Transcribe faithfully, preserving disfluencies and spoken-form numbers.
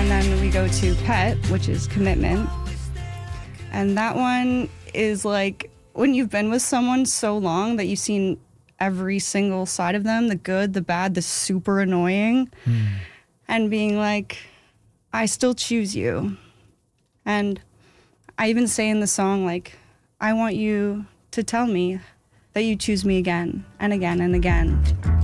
And then we go to Pet, which is commitment. And that one is like when you've been with someone so long that you've seen every single side of them, the good, the bad, the super annoying, mm. and being like, I still choose you. And I even say in the song, like, I want you to tell me that you choose me again and again and again.